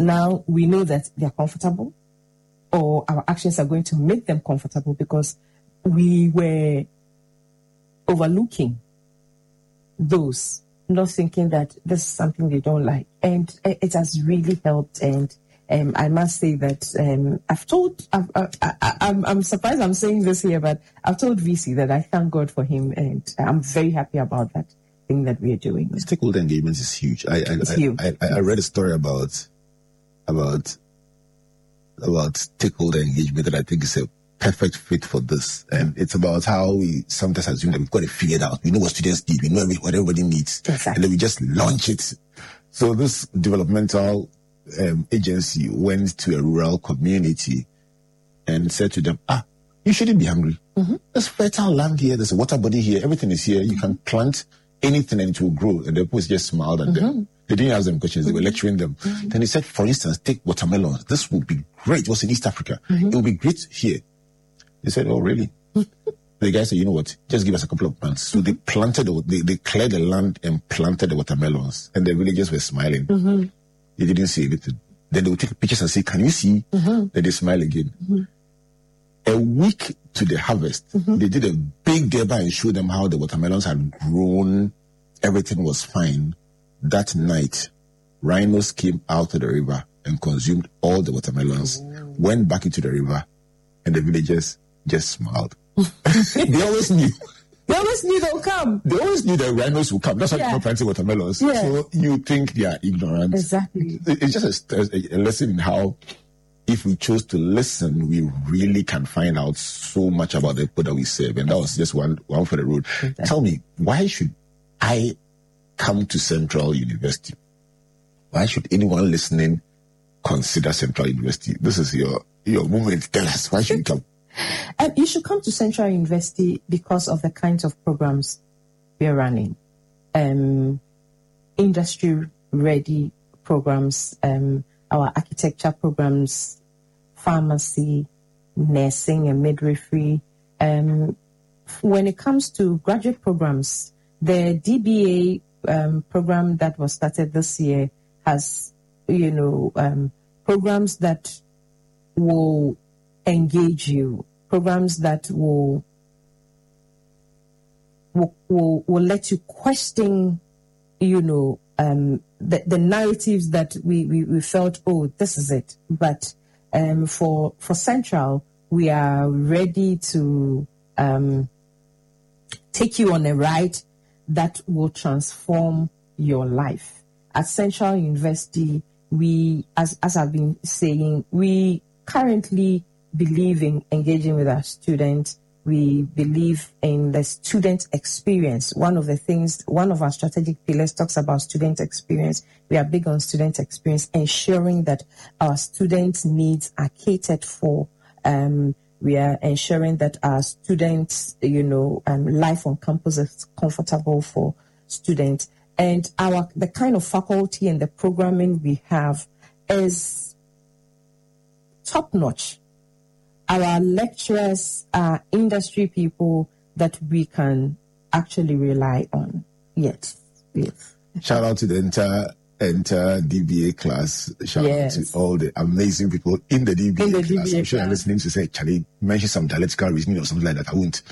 now we know that they're comfortable, or our actions are going to make them comfortable, because we were overlooking those, not thinking that this is something they don't like. And it has really helped. And I must say that I'm surprised I'm saying this here, but I've told VC that I thank God for him, and I'm very happy about that thing that we're doing. Stakeholder engagement is huge. It's huge. I read a story about stakeholder engagement that I think is a perfect fit for this. And it's about how we sometimes assume that we've got it figured out. We know what students need. We know what everybody needs. Exactly. And then we just launch it. So this developmental agency went to a rural community and said to them, you shouldn't be hungry. Mm-hmm. There's fertile land here. There's a water body here. Everything is here. You can plant anything and it will grow. And the boys just smiled at them. They didn't ask them questions. They were lecturing them. Then he said, for instance, take watermelons. This would be great. It was in East Africa. It will be great here. They said, oh, really? The guy said, you know what? Just give us a couple of plants. So they planted, they cleared the land and planted the watermelons. And the villagers were smiling. They didn't see anything. Then they would take pictures and say, can you see? Then they smile again. A week to the harvest, they did a big deba and showed them how the watermelons had grown. Everything was fine. That night, rhinos came out of the river and consumed all the watermelons, went back into the river, and the villagers just smiled. They always knew. They always knew they'll come. They always knew that rhinos would come. That's why people planting watermelons. Yeah. So you think they are ignorant. Exactly. It's just a lesson in how, if we choose to listen, we really can find out so much about the people that we serve. And that was just one for the road. Exactly. Tell me, why should I come to Central University? Why should anyone listening consider Central University? This is your moment. Tell us, why should you come? You should come to Central University because of the kinds of programs we're running. Industry-ready programs, our architecture programs, pharmacy, nursing and midwifery. When it comes to graduate programs, the DBA program that was started this year has, programs that will engage you, programs that will let you question, the narratives that we felt, this is it. But for Central, we are ready to take you on a ride that will transform your life. At Central University, we, as I've been saying, we currently believe in engaging with our students. We believe in the student experience. One of our strategic pillars talks about student experience. We are big on student experience, ensuring that our students' needs are catered for. We are ensuring that our students, life on campus is comfortable for students. And the kind of faculty and the programming we have is top-notch. Our lecturers are industry people that we can actually rely on. Yes. Shout out to the entire DBA class. Shout out to all the amazing people in the DBA class. I'm sure you're listening to say, Charlie, mention some dialectical reasoning or something like that. I won't.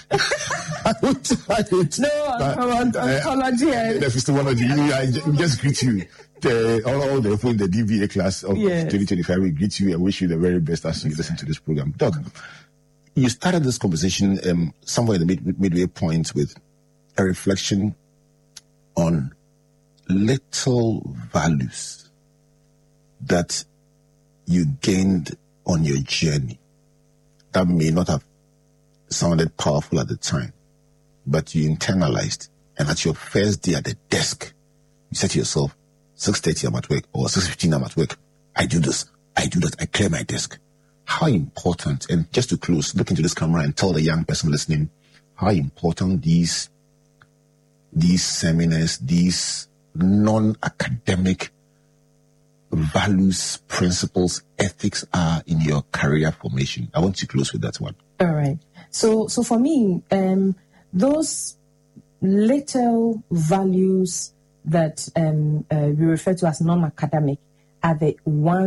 No, I'm the epistemology. We just greet you. All the people in the DBA class of 2025, we greet you and wish you the very best as you listen to this program. Doug, you started this conversation somewhere in the midway point with a reflection on little values that you gained on your journey that may not have sounded powerful at the time, but you internalized. And at your first day at the desk, you said to yourself, 6:30 I'm at work, or 6:15 I'm at work. I do this, I do that, I clear my desk. How important, and just to close, look into this camera and tell the young person listening how important these seminars, these non-academic values, principles, ethics are in your career formation. I want to close with that one. All right. So for me, those little values that we refer to as non-academic are the ones